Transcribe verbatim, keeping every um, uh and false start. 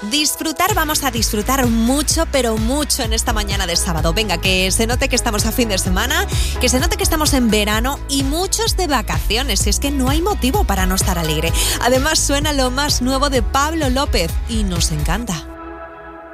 Disfrutar, vamos a disfrutar mucho, pero mucho en esta mañana de sábado. Venga, que se note que estamos a fin de semana, que se note que estamos en verano y muchos de vacaciones. Es que no hay motivo para no estar alegre. Además, suena lo más nuevo de Pablo López y nos encanta.